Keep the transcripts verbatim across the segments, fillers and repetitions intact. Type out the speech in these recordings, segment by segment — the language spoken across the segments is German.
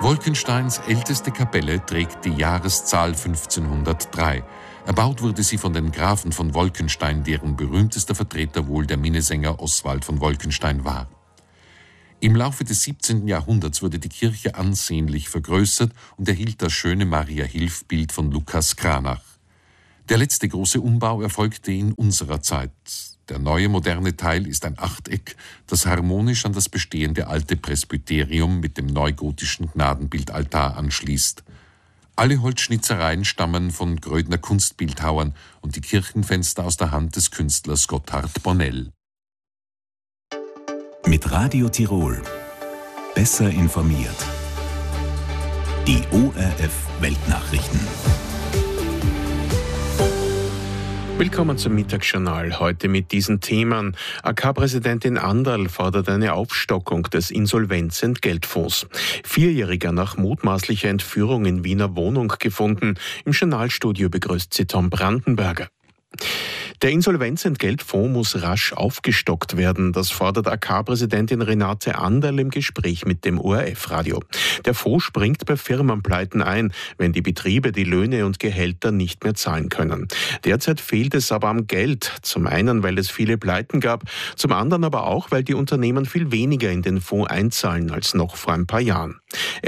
Wolkensteins älteste Kapelle trägt die Jahreszahl fünfzehnhundertdrei. Erbaut wurde sie von den Grafen von Wolkenstein, deren berühmtester Vertreter wohl der Minnesänger Oswald von Wolkenstein war. Im Laufe des siebzehnten Jahrhunderts wurde die Kirche ansehnlich vergrößert und erhielt das schöne Maria-Hilf-Bild von Lukas Cranach. Der letzte große Umbau erfolgte in unserer Zeit. Der neue moderne Teil ist ein Achteck, das harmonisch an das bestehende alte Presbyterium mit dem neugotischen Gnadenbildaltar anschließt. Alle Holzschnitzereien stammen von Grödner Kunstbildhauern und die Kirchenfenster aus der Hand des Künstlers Gotthard Bonnell. Mit Radio Tirol. Besser informiert. Die O R F Weltnachrichten. Willkommen zum Mittagsjournal. Heute mit diesen Themen. A K-Präsidentin Anderl fordert eine Aufstockung des Insolvenzentgeltfonds. Vierjähriger nach mutmaßlicher Entführung in Wiener Wohnung gefunden. Im Journalstudio begrüßt sie Tom Brandenberger. Der Insolvenzentgeltfonds muss rasch aufgestockt werden. Das fordert A K-Präsidentin Renate Anderl im Gespräch mit dem O R F-Radio. Der Fonds springt bei Firmenpleiten ein, wenn die Betriebe die Löhne und Gehälter nicht mehr zahlen können. Derzeit fehlt es aber am Geld. Zum einen, weil es viele Pleiten gab, zum anderen aber auch, weil die Unternehmen viel weniger in den Fonds einzahlen als noch vor ein paar Jahren.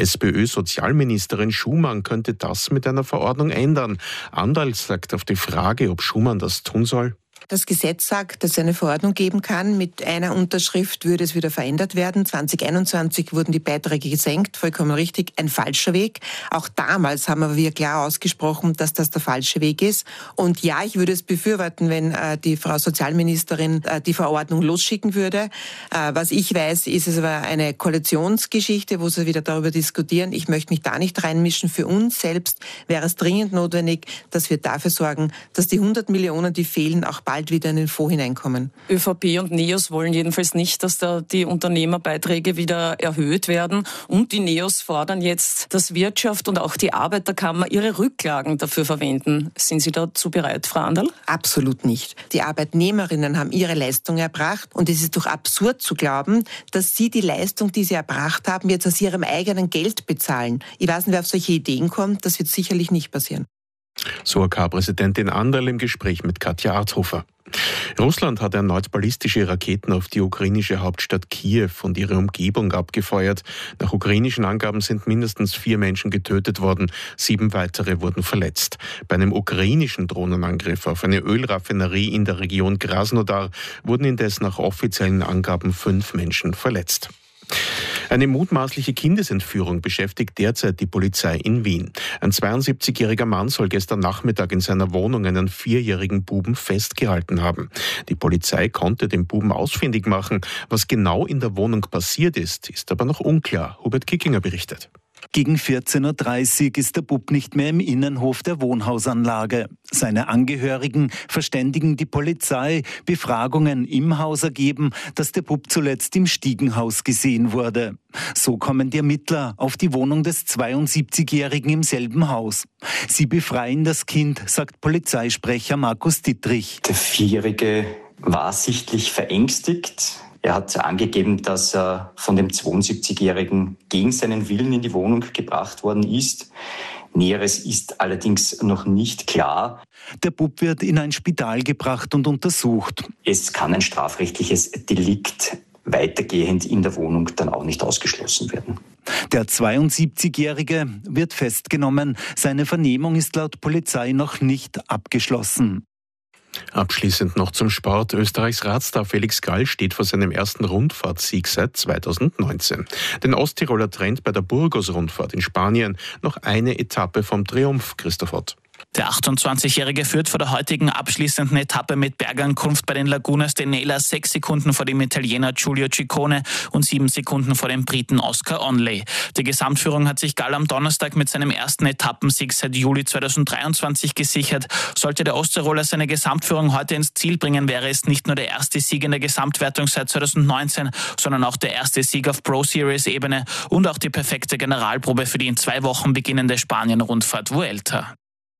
SPÖ-Sozialministerin Schumann könnte das mit einer Verordnung ändern. Anderl sagt auf die Frage, ob Schumann das tun soll: Das Gesetz sagt, dass es eine Verordnung geben kann. Mit einer Unterschrift würde es wieder verändert werden. zwanzig einundzwanzig wurden die Beiträge gesenkt. Vollkommen richtig, ein falscher Weg. Auch damals haben wir klar ausgesprochen, dass das der falsche Weg ist. Und ja, ich würde es befürworten, wenn äh, die Frau Sozialministerin äh, die Verordnung losschicken würde. Äh, was ich weiß, ist es aber eine Koalitionsgeschichte, wo sie wieder darüber diskutieren. Ich möchte mich da nicht reinmischen. Für uns selbst wäre es dringend notwendig, dass wir dafür sorgen, dass die hundert Millionen, die fehlen, auch bald wieder in den Fonds hineinkommen. ÖVP und NEOS wollen jedenfalls nicht, dass da die Unternehmerbeiträge wieder erhöht werden. Und die NEOS fordern jetzt, dass Wirtschaft und auch die Arbeiterkammer ihre Rücklagen dafür verwenden. Sind Sie dazu bereit, Frau Anderl? Absolut nicht. Die Arbeitnehmerinnen haben ihre Leistung erbracht und es ist doch absurd zu glauben, dass sie die Leistung, die sie erbracht haben, jetzt aus ihrem eigenen Geld bezahlen. Ich weiß nicht, wer auf solche Ideen kommt. Das wird sicherlich nicht passieren. So A K-Präsidentin Anderl im Gespräch mit Katja Arthofer. Russland hat erneut ballistische Raketen auf die ukrainische Hauptstadt Kiew und ihre Umgebung abgefeuert. Nach ukrainischen Angaben sind mindestens vier Menschen getötet worden, sieben weitere wurden verletzt. Bei einem ukrainischen Drohnenangriff auf eine Ölraffinerie in der Region Krasnodar wurden indes nach offiziellen Angaben fünf Menschen verletzt. Eine mutmaßliche Kindesentführung beschäftigt derzeit die Polizei in Wien. Ein zweiundsiebzigjähriger Mann soll gestern Nachmittag in seiner Wohnung einen vierjährigen Buben festgehalten haben. Die Polizei konnte den Buben ausfindig machen. Was genau in der Wohnung passiert ist, ist aber noch unklar. Hubert Kickinger berichtet. Gegen vierzehn Uhr dreißig ist der Bub nicht mehr im Innenhof der Wohnhausanlage. Seine Angehörigen verständigen die Polizei. Befragungen im Haus ergeben, dass der Bub zuletzt im Stiegenhaus gesehen wurde. So kommen die Ermittler auf die Wohnung des zweiundsiebzigjährigen im selben Haus. Sie befreien das Kind, sagt Polizeisprecher Markus Dittrich. Der Vierjährige war sichtlich verängstigt. Er hat angegeben, dass er von dem zweiundsiebzigjährigen gegen seinen Willen in die Wohnung gebracht worden ist. Näheres ist allerdings noch nicht klar. Der Bub wird in ein Spital gebracht und untersucht. Es kann ein strafrechtliches Delikt weitergehend in der Wohnung dann auch nicht ausgeschlossen werden. Der zweiundsiebzigjährige wird festgenommen. Seine Vernehmung ist laut Polizei noch nicht abgeschlossen. Abschließend noch zum Sport. Österreichs Radstar Felix Gall steht vor seinem ersten Rundfahrtsieg seit zweitausendneunzehn. Den Osttiroler trennt bei der Burgos-Rundfahrt in Spanien noch eine Etappe vom Triumph. Christoph Ott. Der achtundzwanzigjährige führt vor der heutigen abschließenden Etappe mit Bergankunft bei den Lagunas de Nela sechs Sekunden vor dem Italiener Giulio Ciccone und sieben Sekunden vor dem Briten Oscar Onley. Die Gesamtführung hat sich Gall am Donnerstag mit seinem ersten Etappensieg seit Juli zweitausenddreiundzwanzig gesichert. Sollte der Osttiroler seine Gesamtführung heute ins Ziel bringen, wäre es nicht nur der erste Sieg in der Gesamtwertung seit zweitausendneunzehn, sondern auch der erste Sieg auf Pro-Series-Ebene und auch die perfekte Generalprobe für die in zwei Wochen beginnende Spanien-Rundfahrt Vuelta.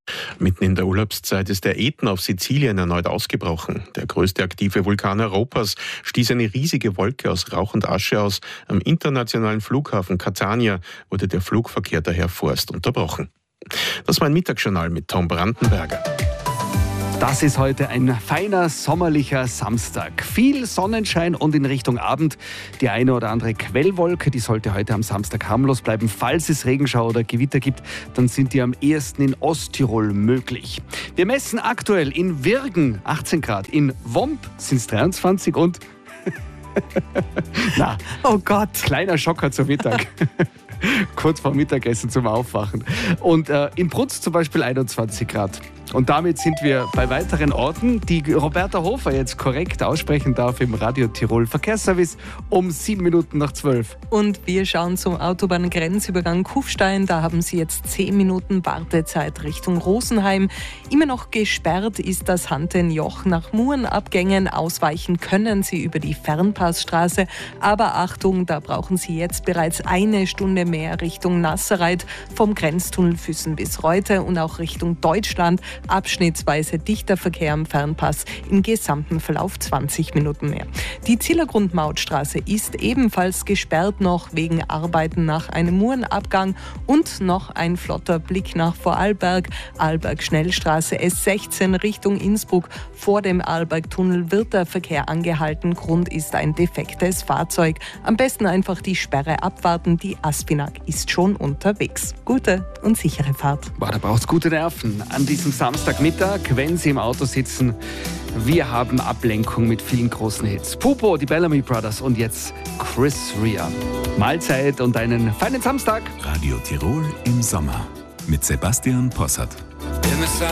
Mitten in der Urlaubszeit ist der Ätna auf Sizilien erneut ausgebrochen. Der größte aktive Vulkan Europas stieß eine riesige Wolke aus Rauch und Asche aus. Am internationalen Flughafen Catania wurde der Flugverkehr daher vorerst unterbrochen. Das war ein Mittagsjournal mit Tom Brandenberger. Das ist heute ein feiner sommerlicher Samstag. Viel Sonnenschein und in Richtung Abend die eine oder andere Quellwolke. Die sollte heute am Samstag harmlos bleiben. Falls es Regenschauer oder Gewitter gibt, dann sind die am ehesten in Osttirol möglich. Wir messen aktuell in Wirgen achtzehn Grad, in Womp sind es dreiundzwanzig und na, oh Gott, kleiner Schocker zum Mittag. Kurz vor Mittagessen zum Aufwachen. Und äh, in Brutz zum Beispiel einundzwanzig Grad. Und damit sind wir bei weiteren Orten, die Roberta Hofer jetzt korrekt aussprechen darf im Radio Tirol Verkehrsservice um sieben Minuten nach zwölf. Und wir schauen zum Autobahngrenzübergang Kufstein. Da haben Sie jetzt zehn Minuten Wartezeit Richtung Rosenheim. Immer noch gesperrt ist das Hantenjoch nach Murenabgängen. Ausweichen können Sie über die Fernpassstraße. Aber Achtung, da brauchen Sie jetzt bereits eine Stunde mehr Richtung Nassereit vom Grenztunnel Füssen bis Reute und auch Richtung Deutschland. Abschnittsweise dichter Verkehr am Fernpass, im gesamten Verlauf zwanzig Minuten mehr. Die Zillergrund-Mautstraße ist ebenfalls gesperrt noch wegen Arbeiten nach einem Murenabgang und noch ein flotter Blick nach Vorarlberg. Arlberg-Schnellstraße S sechzehn Richtung Innsbruck. Vor dem Arlberg-Tunnel wird der Verkehr angehalten. Grund ist ein defektes Fahrzeug. Am besten einfach die Sperre abwarten. Die Aspinag ist schon unterwegs. Gute und sichere Fahrt. Boah, da braucht's gute Nerven an diesem Samstagmittag, wenn Sie im Auto sitzen. Wir haben Ablenkung mit vielen großen Hits. Pupo, die Bellamy Brothers und jetzt Chris Rea. Mahlzeit und einen feinen Samstag. Radio Tirol im Sommer mit Sebastian Possart.